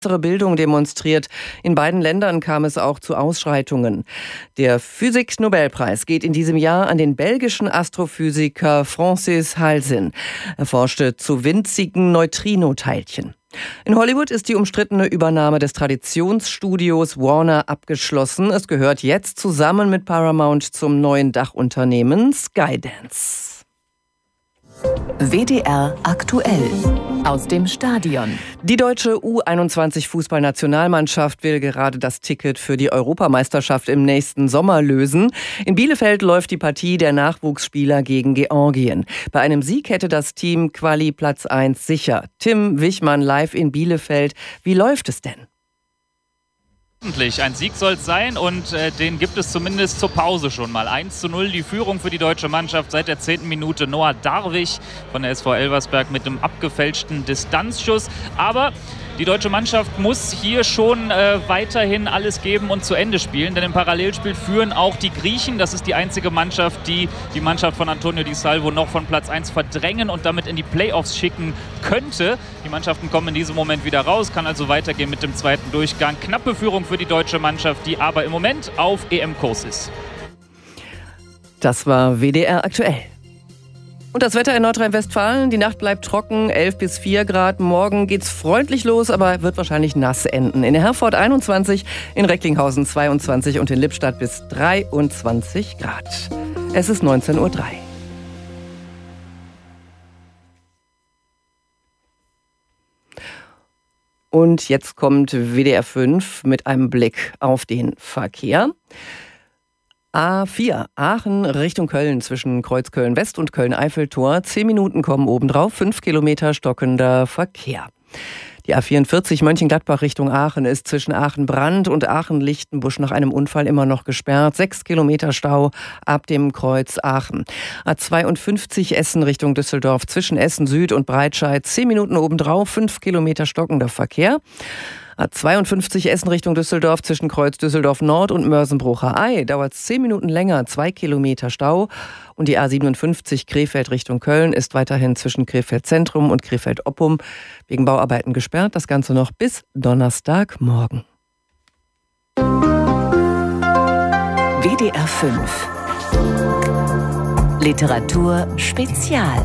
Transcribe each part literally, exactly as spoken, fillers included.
Bildung demonstriert. In beiden Ländern kam es auch zu Ausschreitungen. Der Physik-Nobelpreis geht in diesem Jahr an den belgischen Astrophysiker Francis Halsin. Er forschte zu winzigen Neutrinoteilchen. In Hollywood ist die umstrittene Übernahme des Traditionsstudios Warner abgeschlossen. Es gehört jetzt zusammen mit Paramount zum neuen Dachunternehmen Skydance. W D R aktuell aus dem Stadion. Die deutsche U einundzwanzig Fußballnationalmannschaft will gerade das Ticket für die Europameisterschaft im nächsten Sommer lösen. In Bielefeld läuft die Partie der Nachwuchsspieler gegen Georgien. Bei einem Sieg hätte das Team Quali Platz eins sicher. Tim Wichmann live in Bielefeld. Wie läuft es denn? Ein Sieg soll es sein und äh, den gibt es zumindest zur Pause schon mal. eins zu null die Führung für die deutsche Mannschaft seit der zehnten Minute. Noah Darwig von der S V Elversberg mit einem abgefälschten Distanzschuss. Aber die deutsche Mannschaft muss hier schon äh, weiterhin alles geben und zu Ende spielen. Denn im Parallelspiel führen auch die Griechen. Das ist die einzige Mannschaft, die die Mannschaft von Antonio Di Salvo noch von Platz eins verdrängen und damit in die Playoffs schicken könnte. Die Mannschaften kommen in diesem Moment wieder raus, kann also weitergehen mit dem zweiten Durchgang. Knappe Führung für die deutsche Mannschaft, die aber im Moment auf E M-Kurs ist. Das war W D R aktuell. Und das Wetter in Nordrhein-Westfalen, die Nacht bleibt trocken, elf bis vier Grad. Morgen geht's freundlich los, aber wird wahrscheinlich nass enden. In Herford einundzwanzig, in Recklinghausen zweiundzwanzig und in Lippstadt bis dreiundzwanzig Grad. Es ist neunzehn Uhr drei. Und jetzt kommt W D R fünf mit einem Blick auf den Verkehr. A vier, Aachen Richtung Köln zwischen Kreuzköln West und Köln-Eiffeltor. Zehn Minuten kommen obendrauf, fünf Kilometer stockender Verkehr. Die A vierundvierzig Mönchengladbach Richtung Aachen ist zwischen Aachen-Brand und Aachen-Lichtenbusch nach einem Unfall immer noch gesperrt. Sechs Kilometer Stau ab dem Kreuz Aachen. A zweiundfünfzig Essen Richtung Düsseldorf zwischen Essen Süd und Breitscheid. Zehn Minuten obendrauf, fünf Kilometer stockender Verkehr. A zweiundfünfzig Essen Richtung Düsseldorf zwischen Kreuz Düsseldorf Nord und Mörsenbrucher Ei dauert es zehn Minuten länger, zwei Kilometer Stau. Und die A siebenundfünfzig Krefeld Richtung Köln ist weiterhin zwischen Krefeld Zentrum und Krefeld Oppum wegen Bauarbeiten gesperrt. Das Ganze noch bis Donnerstagmorgen. W D R fünf Literatur Spezial.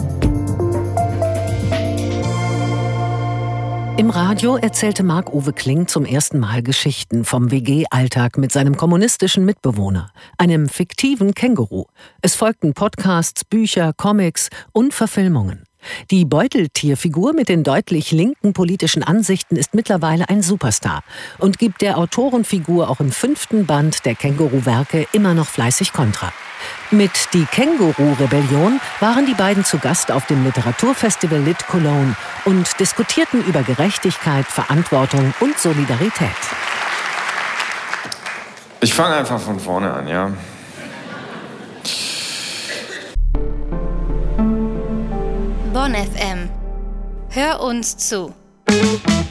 Im Radio erzählte Marc-Uwe Kling zum ersten Mal Geschichten vom W G-Alltag mit seinem kommunistischen Mitbewohner, einem fiktiven Känguru. Es folgten Podcasts, Bücher, Comics und Verfilmungen. Die Beuteltierfigur mit den deutlich linken politischen Ansichten ist mittlerweile ein Superstar und gibt der Autorenfigur auch im fünften Band der Känguru-Werke immer noch fleißig Kontra. Mit Die Känguru-Rebellion waren die beiden zu Gast auf dem Literaturfestival Lit Cologne und diskutierten über Gerechtigkeit, Verantwortung und Solidarität. Ich fange einfach von vorne an, ja. Bonn F M. Hör uns zu.